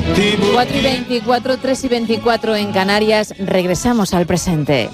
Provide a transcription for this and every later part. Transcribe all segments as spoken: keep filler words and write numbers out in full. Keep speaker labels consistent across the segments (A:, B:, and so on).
A: cuatro y veinticuatro, tres y veinticuatro en Canarias. Regresamos al presente.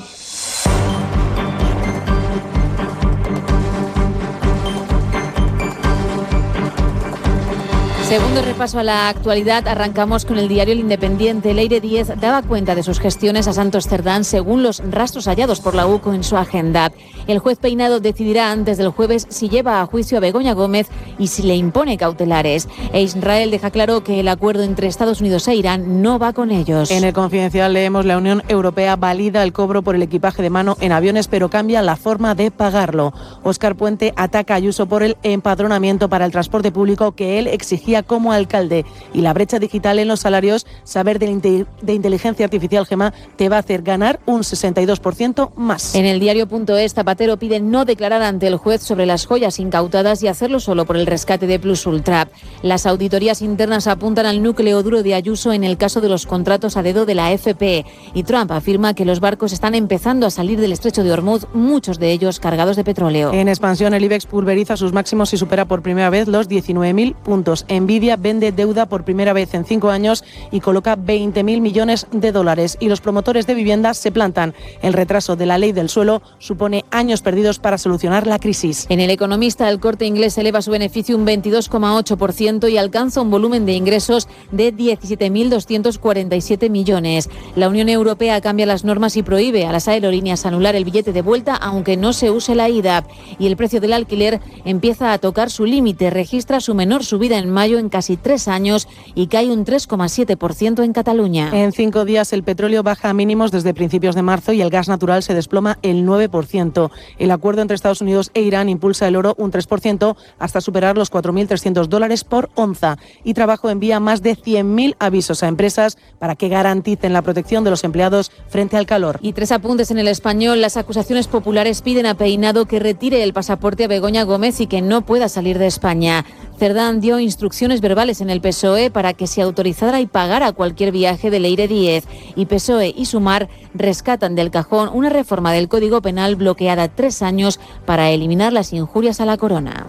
A: Segundo repaso a la actualidad, arrancamos con el diario El Independiente. Leire Díez daba cuenta de sus gestiones a Santos Cerdán según los rastros hallados por la U C O en su agenda. El juez Peinado decidirá antes del jueves si lleva a juicio a Begoña Gómez y si le impone cautelares. E Israel deja claro que el acuerdo entre Estados Unidos e Irán no va con ellos.
B: En El Confidencial leemos: la Unión Europea valida el cobro por el equipaje de mano en aviones, pero cambia la forma de pagarlo. Óscar Puente ataca a Ayuso por el empadronamiento para el transporte público que él exigía como alcalde. Y la brecha digital en los salarios: saber de, inte- de inteligencia artificial, Gemma, te va a hacer ganar un sesenta y dos por ciento más.
A: En el diario.es, Zapatero pide no declarar ante el juez sobre las joyas incautadas y hacerlo solo por el rescate de Plus Ultra. Las auditorías internas apuntan al núcleo duro de Ayuso en el caso de los contratos a dedo de la F P. Y Trump afirma que los barcos están empezando a salir del estrecho de Hormuz, muchos de ellos cargados de petróleo.
B: En expansión, el IBEX pulveriza sus máximos y supera por primera vez los diecinueve mil puntos. Nvidia vende deuda por primera vez en cinco años y coloca veinte mil millones de dólares. Y los promotores de viviendas se plantan. El retraso de la ley del suelo supone años perdidos para solucionar la crisis.
A: En El Economista, El Corte Inglés eleva su beneficio un veintidós coma ocho por ciento y alcanza un volumen de ingresos de diecisiete mil doscientos cuarenta y siete millones. La Unión Europea cambia las normas y prohíbe a las aerolíneas anular el billete de vuelta aunque no se use la ida. Y el precio del alquiler empieza a tocar su límite. Registra su menor subida en mayo en casi tres años y cae un tres coma siete por ciento en Cataluña.
B: En cinco días el petróleo baja a mínimos desde principios de marzo y el gas natural se desploma el nueve por ciento. El acuerdo entre Estados Unidos e Irán impulsa el oro un tres por ciento hasta superar los cuatro mil trescientos dólares por onza. Y Trabajo envía más de cien mil avisos a empresas para que garanticen la protección de los empleados frente al calor.
A: Y tres apuntes en El Español. Las acusaciones populares piden a Peinado que retire el pasaporte a Begoña Gómez y que no pueda salir de España. Cerdán dio instrucciones verbales en el P S O E para que se autorizara y pagara cualquier viaje de Leire Díez. Y P S O E y Sumar rescatan del cajón una reforma del Código Penal bloqueada tres años para eliminar las injurias a la corona.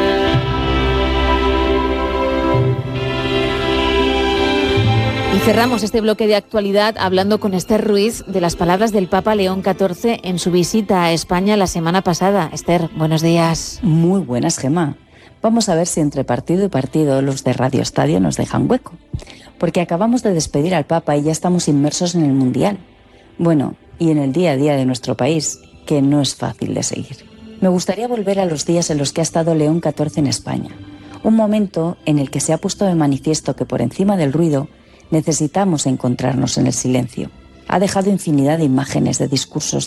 A: Y cerramos este bloque de actualidad hablando con Esther Ruiz de las palabras del Papa León catorce en su visita a España la semana pasada. Esther, buenos días.
C: Muy buenas, Gemma. Vamos a ver si entre partido y partido los de Radio Estadio nos dejan hueco. Porque acabamos de despedir al Papa y ya estamos inmersos en el Mundial. Bueno, y en el día a día de nuestro país, que no es fácil de seguir. Me gustaría volver a los días en los que ha estado León catorce en España. Un momento en el que se ha puesto de manifiesto que por encima del ruido necesitamos encontrarnos en el silencio. Ha dejado infinidad de imágenes, de discursos,